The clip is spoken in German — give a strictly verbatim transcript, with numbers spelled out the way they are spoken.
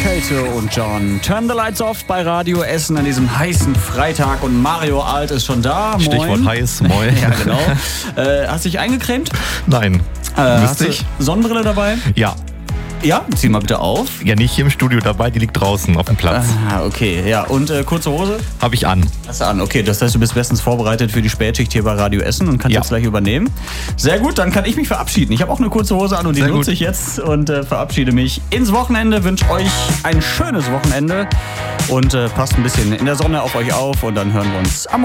Käthe und John. Turn the Lights Off bei Radio Essen an diesem heißen Freitag und Mario Alt ist schon da. Moin. Stichwort heiß, moin. Ja, genau. Äh, hast du dich eingecremt? Nein. Äh, hast du ich? Sonnenbrille dabei? Ja. Ja, zieh mal bitte auf. Ja, nicht hier im Studio dabei, die liegt draußen auf dem Platz. Ah, okay. Ja, und äh, kurze Hose? Habe ich an. Hast du an, okay. Das heißt, du bist bestens vorbereitet für die Spätschicht hier bei Radio Essen und kannst Ja. jetzt gleich übernehmen. Sehr gut, dann kann ich mich verabschieden. Ich habe auch eine kurze Hose an und die Sehr nutze gut. ich jetzt und äh, verabschiede mich ins Wochenende. Wünsche euch ein schönes Wochenende und äh, passt ein bisschen in der Sonne auf euch auf und dann hören wir uns am